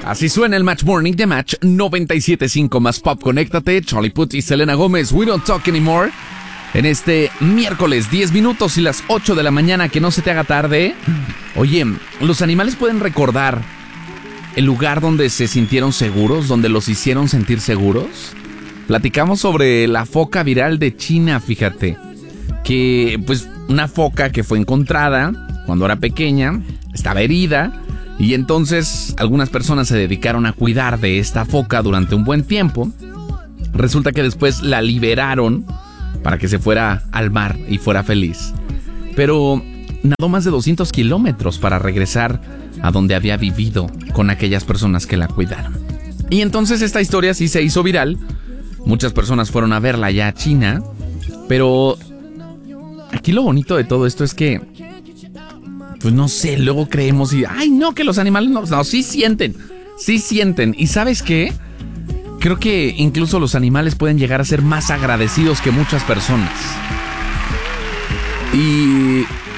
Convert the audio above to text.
Así suena el Match Morning de Match 97.5 más Pop. Conéctate, Charlie Puth y Selena Gómez, We Don't Talk Anymore. En este miércoles, 10 minutos y las 8 de la mañana, que no se te haga tarde. Oye, los animales pueden recordar el lugar donde se sintieron seguros, donde los hicieron sentir seguros. Platicamos sobre la foca viral de China, fíjate. Que, pues, una foca que fue encontrada cuando era pequeña, estaba herida. Y entonces algunas personas se dedicaron a cuidar de esta foca durante un buen tiempo. Resulta que después la liberaron para que se fuera al mar y fuera feliz. Pero nadó más de 200 kilómetros para regresar a donde había vivido con aquellas personas que la cuidaron. Y entonces esta historia sí se hizo viral. Muchas personas fueron a verla ya a China. Pero aquí lo bonito de todo esto es que, pues no sé, luego creemos y... ¡Ay, no, que los animales no, sí sienten! Sí sienten. ¿Y sabes qué? Creo que incluso los animales pueden llegar a ser más agradecidos que muchas personas. Y